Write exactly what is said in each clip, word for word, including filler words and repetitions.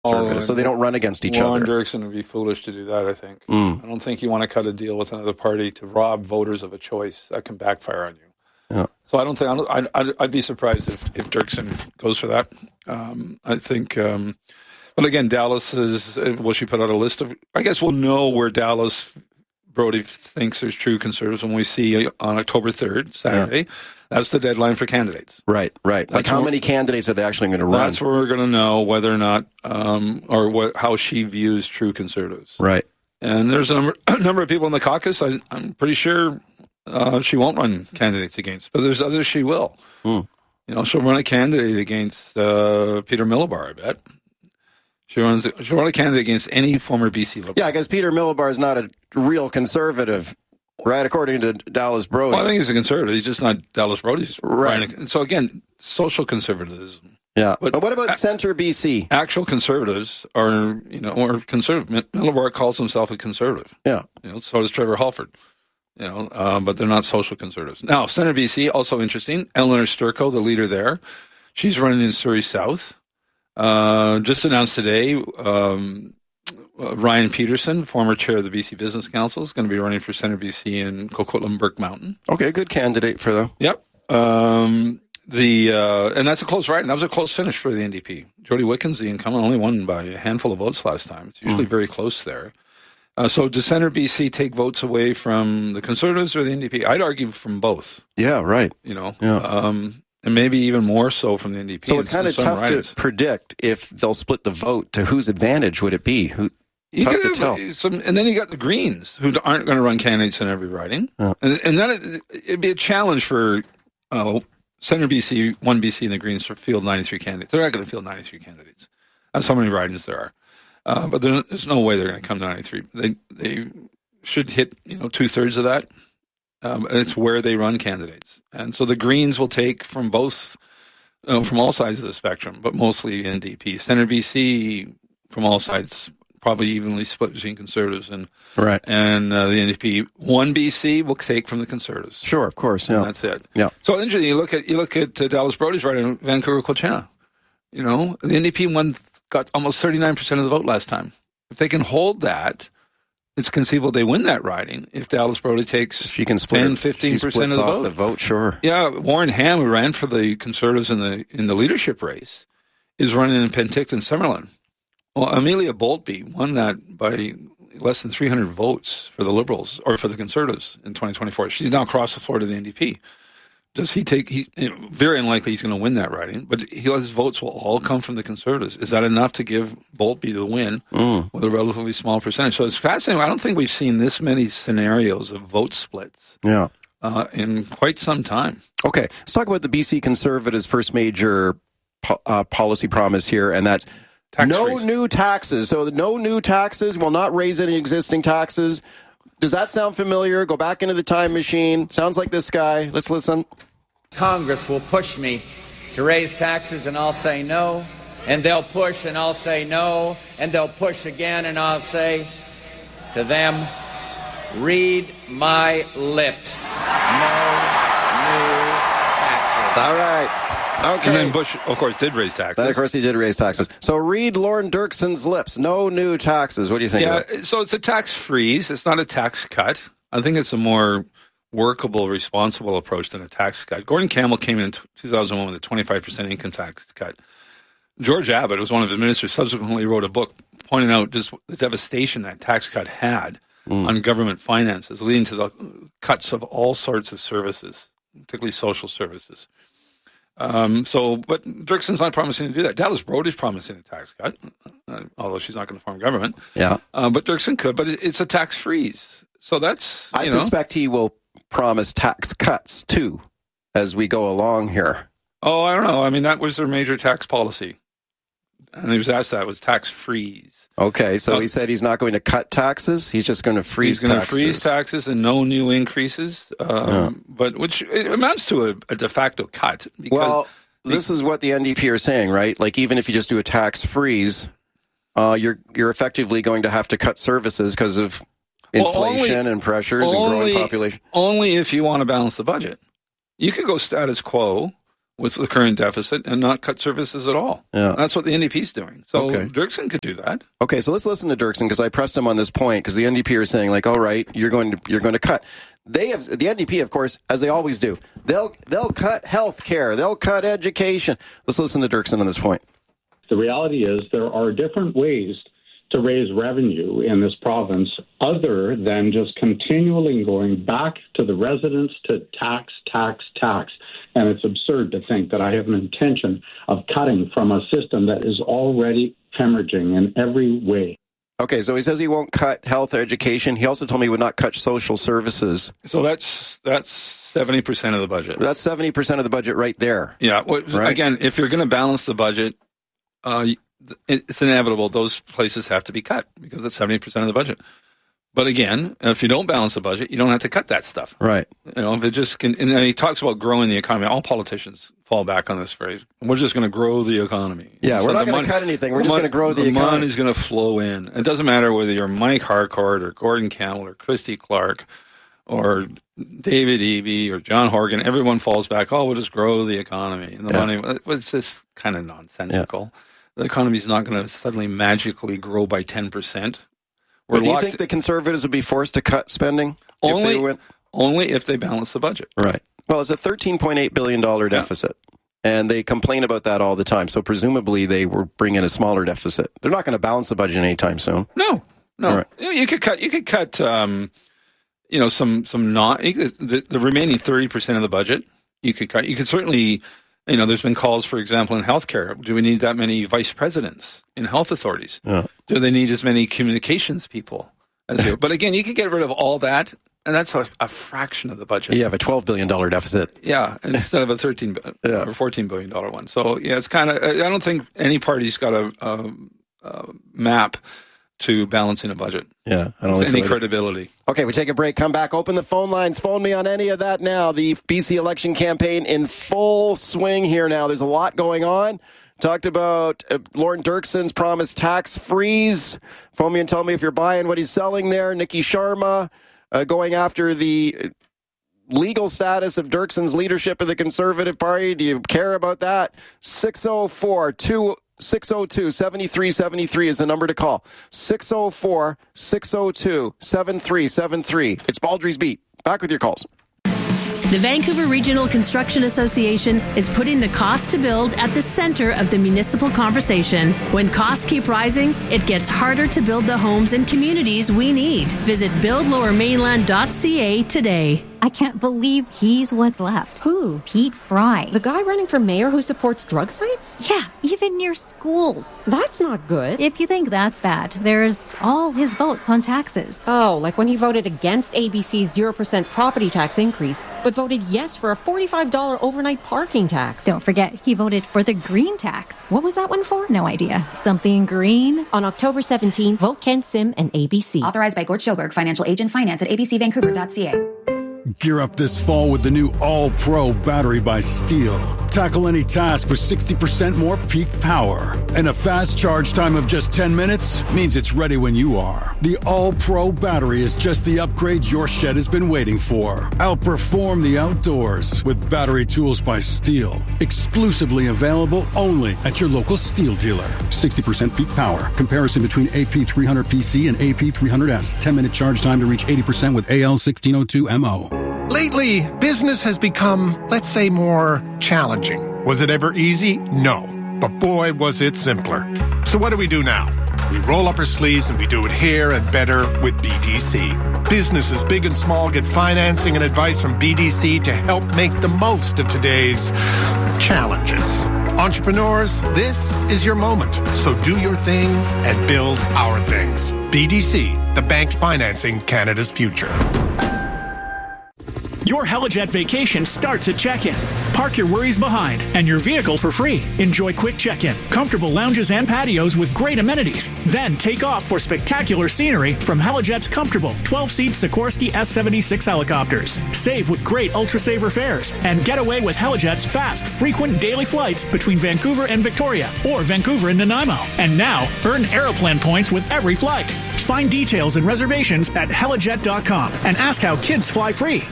conservative, oh, so they don't run against each Lauren other. Lauren Dirksen would be foolish to do that, I think. Mm. I don't think you want to cut a deal with another party to rob voters of a choice. That can backfire on you. Yeah. So I don't think, I'd, I'd, I'd be surprised if, if Dirksen goes for that. Um, I think, um, but again, Dallas is, will she put out a list of, I guess we'll know where Dallas Brody thinks there's true conservatives when we see on October third, Saturday. Yeah. That's the deadline for candidates. Right, right. Like that's how where, many candidates are they actually going to run? That's where we're going to know whether or not, um, or what, how she views true conservatives. Right. And there's a number, a number of people in the caucus, I, I'm pretty sure uh, she won't run candidates against, but there's others she will. Mm. You know, she'll run a candidate against uh, Peter Millibar, I bet. She runs. She'll run a candidate against any former B C Liberal. Yeah, because Peter Millibar is not a real conservative, right? According to Dallas Brody. Well, I think he's a conservative. He's just not Dallas Brody's. Right. And so again, social conservatism. Yeah. But, but what about a- Centre B C? Actual conservatives are, you know, or conservative. Millibar calls himself a conservative. Yeah. You know, so does Trevor Halford. You know, um, but they're not social conservatives. Now, Centre B C, also interesting. Eleanor Sturko, the leader there, she's running in Surrey South. Uh, just announced today, um, uh, Ryan Peterson, former chair of the B C Business Council, is going to be running for Centre B C in Coquitlam Burke Mountain. Okay, good candidate for them. Yep. Um, the uh, and that's a close ride, and that was a close finish for the N D P. Jody Wickens, the incumbent, only won by a handful of votes last time. It's usually mm. very close there. Uh, so does Centre B C take votes away from the Conservatives or the N D P? I'd argue from both. Yeah, right. You know, yeah. um, and maybe even more so from the N D P. So it's kind of tough to predict if they'll split the vote. To whose advantage would it be? Who, you tough to have, tell. Some, and then you got the Greens, who aren't going to run candidates in every riding. Yeah. And, and then it, it'd be a challenge for uh, Centre B C, one B C, and the Greens to field ninety-three candidates. They're not going to field ninety-three candidates. That's how many ridings there are. Uh, but there's no way they're going to come to ninety-three. They they should hit, you know, two-thirds of that. Um, and it's where they run candidates. And so the Greens will take from both, uh, from all sides of the spectrum, but mostly N D P. Centre B C, from all sides, probably evenly split between Conservatives and right. and uh, the N D P. one B C will take from the Conservatives. Sure, of course. Yeah. And that's it. Yeah. So interesting, you look at, you look at uh, Dallas Brody's riding in Vancouver-Coachella. You know, the N D P won, got almost thirty-nine percent of the vote last time. If they can hold that, it's conceivable they win that riding. If Dallas Brody takes she can split ten, fifteen percent of the off vote. the vote, sure. Yeah, Warren Ham, who ran for the Conservatives in the in the leadership race, is running in Penticton, Summerlin. Well, Amelia Boltby won that by less than three hundred votes for the Liberals, or for the Conservatives in twenty twenty-four. She's now crossed the floor to the N D P. Does he take, he, very unlikely he's going to win that riding, but he, his votes will all come from the Conservatives. Is that enough to give Boltby the win mm. with a relatively small percentage? So it's fascinating. I don't think we've seen this many scenarios of vote splits yeah. uh, in quite some time. Okay, let's talk about the B C Conservatives' first major po- uh, policy promise here, and that's Tax no freeze. new taxes. So the no new taxes, will not raise any existing taxes. Does that sound familiar? Go back into the time machine. Sounds like this guy. Let's listen. Congress will push me to raise taxes, and I'll say no. And they'll push, and I'll say no. And they'll push again, and I'll say to them, read my lips. No new taxes. All right. Okay. And then Bush, of course, did raise taxes. Then, of course, he did raise taxes. So read Lauren Dirksen's lips. No new taxes. What do you think Yeah, of that? so it's a tax freeze. It's not a tax cut. I think it's a more workable, responsible approach than a tax cut. Gordon Campbell came in two thousand one with a twenty-five percent income tax cut. George Abbott, who was one of his ministers, subsequently wrote a book pointing out just the devastation that tax cut had mm. on government finances, leading to the cuts of all sorts of services, particularly social services. Um, so, but Dirksen's not promising to do that. Dallas Brody's promising a tax cut, uh, although she's not going to form government. Yeah. Uh, but Dirksen could, but it, it's a tax freeze. So that's, I you know. suspect he will promise tax cuts, too, as we go along here. Oh, I don't know. I mean, that was their major tax policy. And he was asked that, was tax freeze. Okay, so uh, he said he's not going to cut taxes. He's just going to freeze taxes. He's going taxes. to freeze taxes and no new increases, um, yeah. but which it amounts to a, a de facto cut. Because well, this is what the N D P are saying, right? Like, even if you just do a tax freeze, uh, you're you're effectively going to have to cut services because of inflation well, only, and pressures only, and growing population. Only if you want to balance the budget. You could go status quo with the current deficit and not cut services at all. Yeah. That's what the N D P is doing. So Okay. Dirksen could do that. Okay, so let's listen to Dirksen because I pressed him on this point because the N D P are saying like, all right, you're going to you're going to cut. They have the N D P, of course, as they always do. They'll they'll cut health care. They'll cut education. Let's listen to Dirksen on this point. The reality is there are different ways to raise revenue in this province other than just continually going back to the residents to tax, tax, tax. And it's absurd to think that I have an intention of cutting from a system that is already hemorrhaging in every way. Okay, so he says he won't cut health or education. He also told me he would not cut social services. So that's that's seventy percent of the budget. That's seventy percent of the budget right there. Yeah. Well, Right. Again, if you're going to balance the budget, uh, it's inevitable those places have to be cut because it's seventy percent of the budget. But again, if you don't balance the budget, you don't have to cut that stuff. Right. You know, if it just can, and he talks about growing the economy. All politicians fall back on this phrase. We're just going to grow the economy. Yeah, So we're not the going to money- cut anything. We're the just mon- going to grow the, the economy. money's going to flow in. It doesn't matter whether you're Mike Harcourt or Gordon Campbell or Christy Clark or David Eby or John Horgan. Everyone falls back. Oh, we'll just grow the economy and the Yeah. money. It's just kind of nonsensical. The economy's not going to suddenly magically grow by ten percent. We're But do you locked- think the Conservatives would be forced to cut spending? if only they went? only if they balance the budget. Right. Well, it's a thirteen point eight billion dollars Yeah. deficit. And they complain about that all the time. So presumably they will bring in a smaller deficit. They're not going to balance the budget anytime soon. No, no. All right. You you could cut. You could cut. Um, you know, some some not you could, the, the remaining thirty percent of the budget. You could cut. You could certainly. You know, there's been calls, for example, in healthcare. Do we need that many vice presidents in health authorities? Yeah. Do they need as many communications people as you? But again, you could get rid of all that, and that's a, a fraction of the budget. You have a twelve billion dollars deficit. Yeah, instead of a thirteen Yeah. or fourteen billion dollar one. So yeah, it's kind of. I don't think any party's got a, a, a map to balancing a budget. Yeah, I don't with think any so. credibility. Okay, we take a break, come back, open the phone lines, phone me on any of that now. The B C election campaign in full swing here now. There's a lot going on. Talked about uh, Lorne Dirksen's promised tax freeze. Phone me and tell me if you're buying what he's selling there. Nikki Sharma uh, going after the legal status of Dirksen's leadership of the Conservative Party. Do you care about that? six oh four, two six oh two, seven three seven three is the number to call. six oh four, six oh two, seven three seven three. It's Baldry's Beat. Back with your calls. The Vancouver Regional Construction Association is putting the cost to build at the center of the municipal conversation. When costs keep rising, it gets harder to build the homes and communities we need. Visit build lower mainland dot c a today. I can't believe he's what's left. Who? Pete Fry. The guy running for mayor who supports drug sites? Yeah, even near schools. That's not good. If you think that's bad, there's all his votes on taxes. Oh, like when he voted against A B C's zero percent property tax increase, but voted yes for a forty-five dollars overnight parking tax. Don't forget, he voted for the green tax. What was that one for? No idea. Something green? On October seventeenth, vote Ken Sim and A B C. Authorized by Gord Schoberg, financial agent, finance at a b c vancouver dot c a. Gear up this fall with the new All-Pro battery by Steel. Tackle any task with sixty percent more peak power. And a fast charge time of just ten minutes means it's ready when you are. The All-Pro battery is just the upgrade your shed has been waiting for. Outperform the outdoors with battery tools by Steel. Exclusively available only at your local Steel dealer. sixty percent peak power. Comparison between A P three hundred P C and A P three hundred S. ten minute charge time to reach eighty percent with A L sixteen oh two M O. Lately, business has become, let's say, more challenging. Was it ever easy? No. But boy, was it simpler. So what do we do now? We roll up our sleeves and we do it here and better with B D C. Businesses big and small get financing and advice from B D C to help make the most of today's challenges. Entrepreneurs, this is your moment. So do your thing and build our things. B D C, the bank financing Canada's future. Your Helijet vacation starts at check-in. Park your worries behind and your vehicle for free. Enjoy quick check-in, comfortable lounges and patios with great amenities. Then take off for spectacular scenery from Helijet's comfortable twelve-seat Sikorsky S seventy-six helicopters. Save with great Ultra-Saver fares and get away with Helijet's fast, frequent daily flights between Vancouver and Victoria or Vancouver and Nanaimo. And now, earn Aeroplan points with every flight. Find details and reservations at helijet dot com and ask how kids fly free.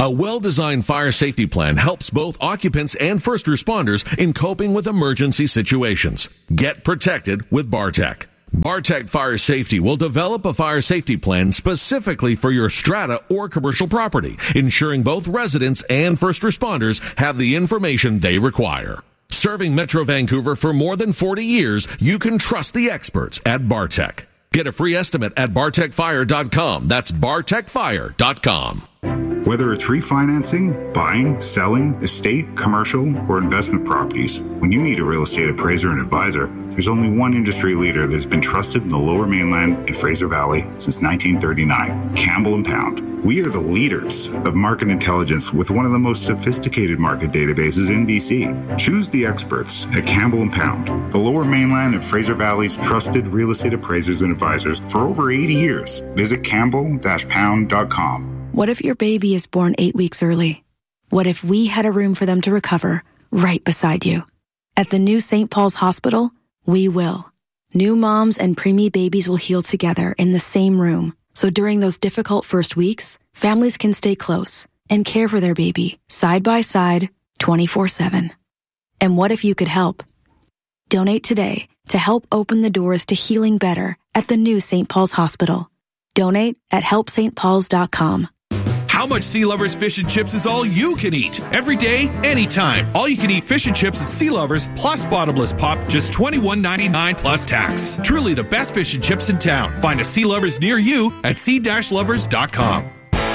A well-designed fire safety plan helps both occupants and first responders in coping with emergency situations. Get protected with Bartec. Bartec Fire Safety will develop a fire safety plan specifically for your strata or commercial property, ensuring both residents and first responders have the information they require. Serving Metro Vancouver for more than forty years, you can trust the experts at Bartec. Get a free estimate at bartec fire dot com. That's bartec fire dot com. Whether it's refinancing, buying, selling, estate, commercial, or investment properties, when you need a real estate appraiser and advisor, there's only one industry leader that has been trusted in the Lower Mainland and Fraser Valley since nineteen thirty-nine, Campbell and Pound. We are the leaders of market intelligence with one of the most sophisticated market databases in B C. Choose the experts at Campbell and Pound, the Lower Mainland and Fraser Valley's trusted real estate appraisers and advisors for over eighty years. Visit campbell dash pound dot com. What if your baby is born eight weeks early? What if we had a room for them to recover right beside you? At the new Saint Paul's Hospital, we will. New moms and preemie babies will heal together in the same room. So during those difficult first weeks, families can stay close and care for their baby side by side, twenty-four seven. And what if you could help? Donate today to help open the doors to healing better at the new Saint Paul's Hospital. Donate at help st pauls dot com. How much Sea Lovers fish and chips is all you can eat? Every day, anytime. All you can eat fish and chips at Sea Lovers plus bottomless pop, just twenty-one ninety-nine plus tax. Truly the best fish and chips in town. Find a Sea Lovers near you at sea lovers dot com.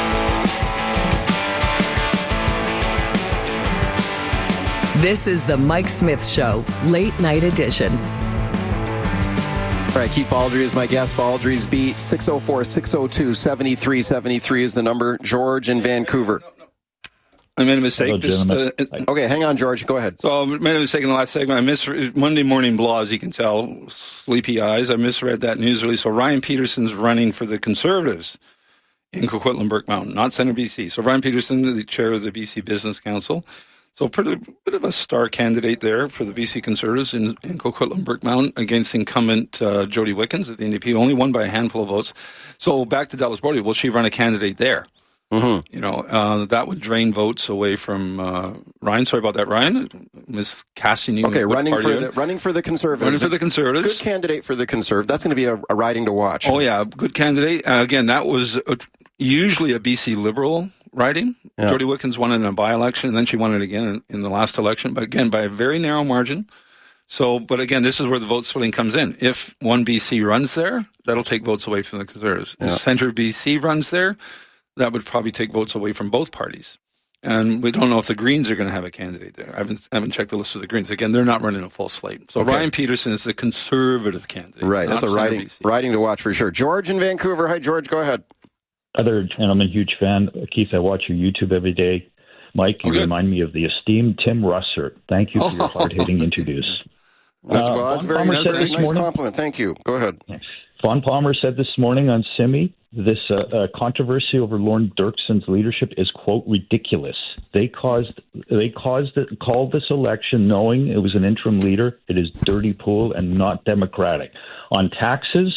This is the Mike Smith Show, late night edition. All right, Keith Baldry is my guest. Baldry's Beat, six oh four, six oh two, seven three seven three is the number. George in Vancouver. I made a mistake. Hello, Just, uh, okay, hang on, George. Go ahead. So I made a mistake in the last segment. I misread Monday Morning Blah, as you can tell, sleepy eyes. I misread that news release. So Ryan Peterson's running for the Conservatives in Coquitlam Burke Mountain, not Centre B C. So Ryan Peterson, the chair of the B C Business Council. So pretty bit of a star candidate there for the B C Conservatives in, in Coquitlam Burke Mountain against incumbent uh, Jody Wickens at the N D P, only won by a handful of votes. So back to Dallas Brody. Will she run a candidate there? Mm-hmm. You know, uh, that would drain votes away from uh, Ryan. Sorry about that, Ryan. Miscasting you. Okay, running for the running for the Conservatives. Running for the Conservatives. Good candidate for the Conservatives. That's going to be a, a riding to watch. Oh yeah, good candidate. Uh, again, that was a, usually a B C Liberal riding. Yeah. Jody Wickens won it in a by-election, and then she won it again in, in the last election, but again, by a very narrow margin. So, but again, this is where the vote splitting comes in. If one B C runs there, that'll take votes away from the Conservatives. Yeah. If Centre B C runs there, that would probably take votes away from both parties. And we don't know if the Greens are going to have a candidate there. I haven't, I haven't checked the list of the Greens. Again, they're not running a full slate. So okay. Ryan Peterson is the Conservative candidate. Right, that's a riding, riding to watch for sure. George in Vancouver. Hi, George, go ahead. Other gentleman, huge fan. Keith, I watch your YouTube every day. Mike, you okay. remind me of the esteemed Tim Russert. Thank you for your hard-hitting interviews. That's, uh, well, that's a very nice, very nice morning, compliment. Thank you. Go ahead. Vaughn Palmer said this morning on Simi, this uh, uh, controversy over Lorne Dirkson's leadership is, quote, ridiculous. They caused, they caused it, called this election knowing it was an interim leader. It is dirty pool and not democratic. On taxes,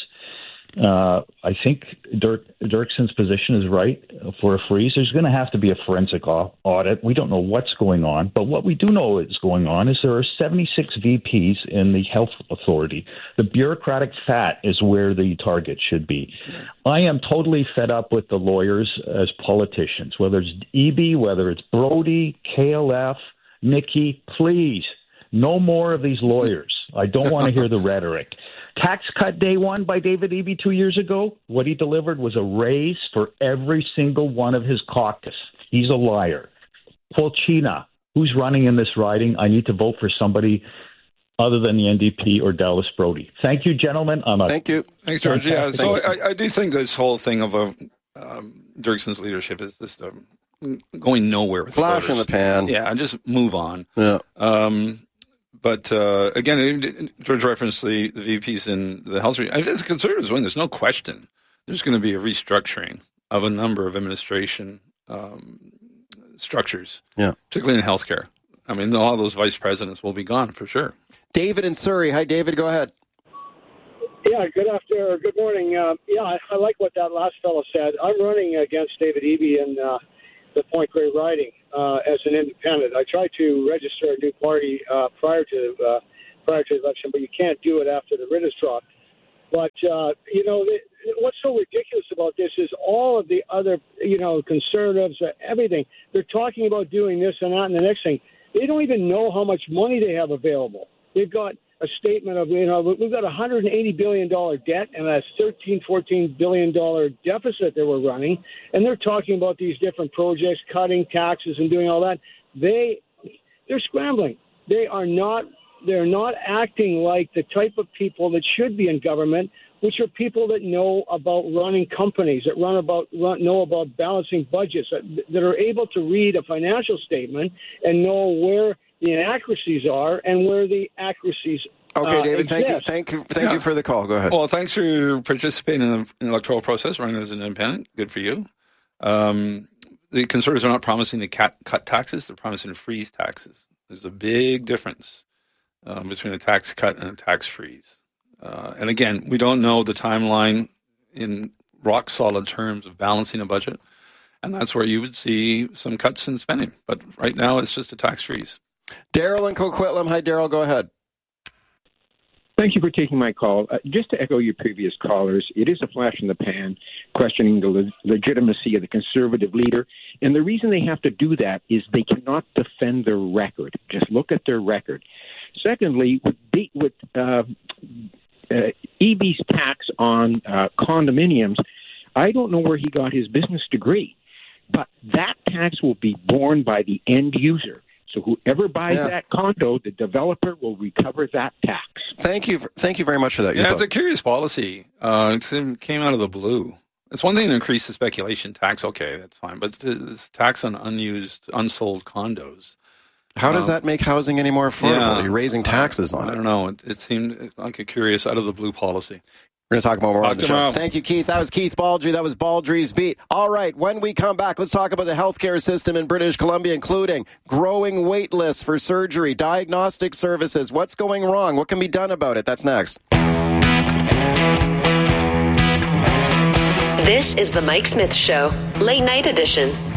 Uh, I think Dirk, Dirkson's position is right for a freeze. There's going to have to be a forensic audit. We don't know what's going on, but what we do know is going on is there are seventy-six V Ps in the health authority. The bureaucratic fat is where the target should be. I am totally fed up with the lawyers as politicians, whether it's E B, whether it's Brody, K L F, Nikki, please, no more of these lawyers. I don't want to hear the rhetoric. Tax cut day one by David Eby two years ago, what he delivered was a raise for every single one of his caucus. He's a liar. Polchina, who's running in this riding? I need to vote for somebody other than the N D P or Dallas Brody. Thank you, gentlemen. I'm a Thank you. Thanks, George. Yeah, so I, I do think this whole thing of a, um, Dirkson's leadership is just um, going nowhere with Flash the in the pan. Yeah, just move on. Yeah. Um, But, uh, again, George referenced the, the V Ps in the health region. I think the Conservatives win. There's no question. There's going to be a restructuring of a number of administration um, structures, yeah, particularly in healthcare. I mean, all those vice presidents will be gone for sure. David in Surrey. Hi, David. Go ahead. Yeah, good afternoon. Good morning. Uh, yeah, I, I like what that last fellow said. I'm running against David Eby in uh, the Point Grey riding uh, as an independent. I tried to register a new party uh, prior to uh, prior to the election, but you can't do it after the writ is dropped. But, uh, you know, the, what's so ridiculous about this is all of the other, you know, conservatives, uh, everything, they're talking about doing this and that and the next thing. They don't even know how much money they have available. They've got a statement of, you know, we've got a one hundred eighty billion dollars debt and a thirteen, fourteen billion dollars deficit that we're running. And they're talking about these different projects, cutting taxes and doing all that. They, they're scrambling. They are not, they're not acting like the type of people that should be in government, which are people that know about running companies, that run about run, know about balancing budgets, that, that are able to read a financial statement and know where the inaccuracies are and where the accuracies Okay, uh, David, exist. thank you. Thank you. Thank Yeah. you for the call. Go ahead. Well, thanks for participating in the, in the electoral process, running as an independent. Good for you. Um, the Conservatives are not promising to cut, cut taxes. They're promising to freeze taxes. There's a big difference um, between a tax cut and a tax freeze. Uh, and again, we don't know the timeline in rock-solid terms of balancing a budget. And that's where you would see some cuts in spending. But right now, it's just a tax freeze. Daryl in Coquitlam. Hi, Daryl. Go ahead. Thank you for taking my call. Uh, just to echo your previous callers, it is a flash in the pan questioning the le- legitimacy of the Conservative leader. And the reason they have to do that is they cannot defend their record. Just look at their record. Secondly, with, the, with uh, uh, E B's tax on uh, condominiums, I don't know where he got his business degree, but that tax will be borne by the end user. So whoever buys Yeah. that condo, the developer will recover that tax. Thank you. For, thank you very much for that. Your Yeah, it's thoughts? a curious policy. Uh, it came out of the blue. It's one thing to increase the speculation tax. Okay, that's fine. But it's tax on unused, unsold condos. How does Um, that make housing any more affordable? yeah. You're raising taxes on I it. don't know. It, it seemed like a curious, out of the blue policy. We're going to talk about more Talk on the show. tomorrow. Thank you, Keith. That was Keith Baldry. That was Baldry's Beat. All right, when we come back, let's talk about the healthcare system in British Columbia, including growing wait lists for surgery, diagnostic services. What's going wrong? What can be done about it? That's next. This is the Mike Smith Show, late night edition.